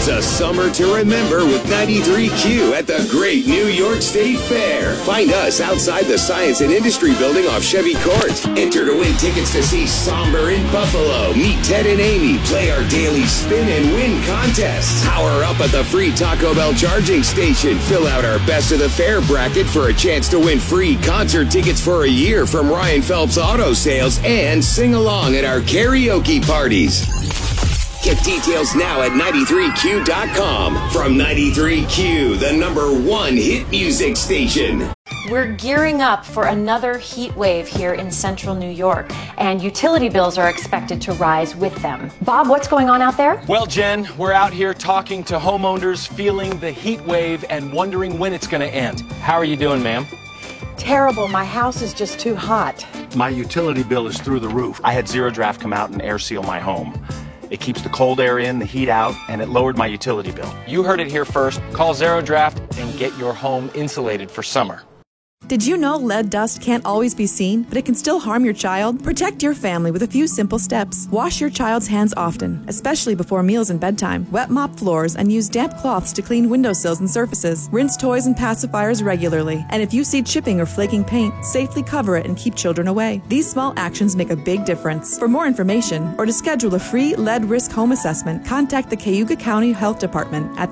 It's a summer to remember with 93Q at the Great New York State Fair. Find us outside the Science and Industry Building off Chevy Court. Enter to win tickets to see Somber in Buffalo. Meet Ted and Amy, play our daily spin and win contests. Power up at the free Taco Bell charging station. Fill out our Best of the Fair bracket for a chance to win free concert tickets for a year from Ryan Phelps Auto Sales and sing along at our karaoke parties. Get details now at 93Q.com. From 93Q, the #1 hit music station. We're gearing up for another heat wave here in central New York, and utility bills are expected to rise with them. Bob, what's going on out there? Well, Jen, we're out here talking to homeowners feeling the heat wave and wondering when it's going to end. How are you doing, ma'am? Terrible. My house is just too hot. My utility bill is through the roof. I had Zero Draft come out and air seal my home. It keeps the cold air in, the heat out, and it lowered my utility bill. You heard it here first. Call Zero Draft and get your home insulated for summer. Did you know lead dust can't always be seen, but it can still harm your child? Protect your family with a few simple steps. Wash your child's hands often, especially before meals and bedtime. Wet mop floors and use damp cloths to clean windowsills and surfaces. Rinse toys and pacifiers regularly. And if you see chipping or flaking paint, safely cover it and keep children away. These small actions make a big difference. For more information or to schedule a free lead risk home assessment, contact the Cayuga County Health Department at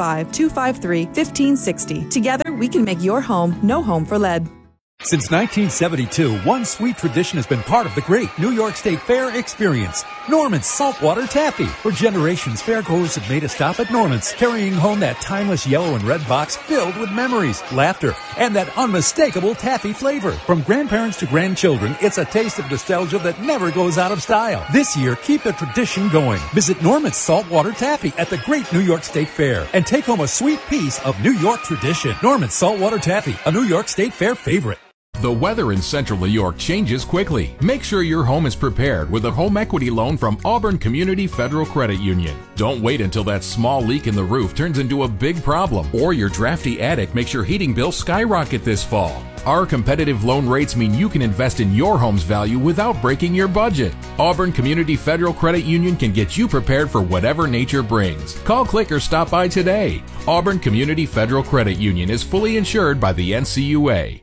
315-253-1560. Together, we can make your home no home for lead. Since 1972, one sweet tradition has been part of the Great New York State Fair experience. Norman's Saltwater Taffy. For generations, fairgoers have made a stop at Norman's, carrying home that timeless yellow and red box filled with memories, laughter, and that unmistakable taffy flavor. From grandparents to grandchildren, it's a taste of nostalgia that never goes out of style. This year, keep the tradition going. Visit Norman's Saltwater Taffy at the Great New York State Fair and take home a sweet piece of New York tradition. Norman's Saltwater Taffy, a New York State Fair favorite. The weather in central New York changes quickly. Make sure your home is prepared with a home equity loan from Auburn Community Federal Credit Union. Don't wait until that small leak in the roof turns into a big problem or your drafty attic makes your heating bill skyrocket this fall. Our competitive loan rates mean you can invest in your home's value without breaking your budget. Auburn Community Federal Credit Union can get you prepared for whatever nature brings. Call, click, or stop by today. Auburn Community Federal Credit Union is fully insured by the NCUA.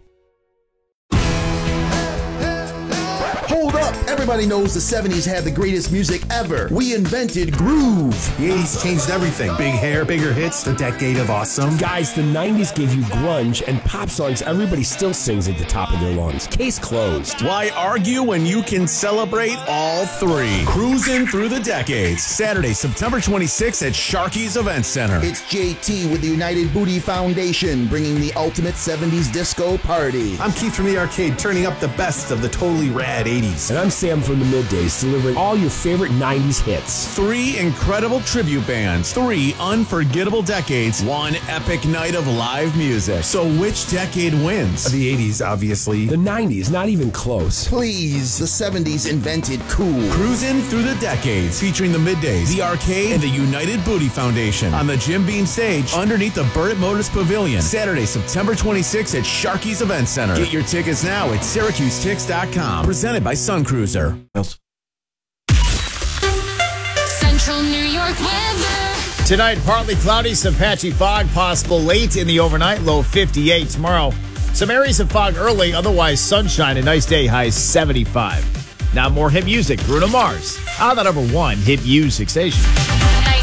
Hold up! Everybody knows the 70s had the greatest music ever. We invented groove. The 80s changed everything. Big hair, bigger hits, the decade of awesome. Guys, the 90s gave you grunge and pop songs everybody still sings at the top of their lungs. Case closed. Why argue when you can celebrate all three? Cruising through the decades. Saturday, September 26th at Sharky's Event Center. It's JT with the United Booty Foundation, bringing the ultimate 70s disco party. I'm Keith from the Arcade, turning up the best of the totally rad 80s. And I'm Sam from the Middays, delivering all your favorite 90s hits. 3 incredible tribute bands, 3 unforgettable decades, 1 epic night of live music. So which decade wins? The 80s, obviously. The 90s, not even close. Please, the 70s invented cool. Cruising through the decades, featuring the Middays, the Arcade, and the United Booty Foundation on the Jim Beam stage underneath the Burnett Motors Pavilion. Saturday, September 26th at Sharky's Event Center. Get your tickets now at SyracuseTix.com. Presented by Sun Cruiser. Central New York weather. Tonight, partly cloudy, some patchy fog possible late in the overnight, low 58. Tomorrow, some areas of fog early, otherwise sunshine, a nice day, high 75. Now more hit music, Bruno Mars on the #1 hit music station.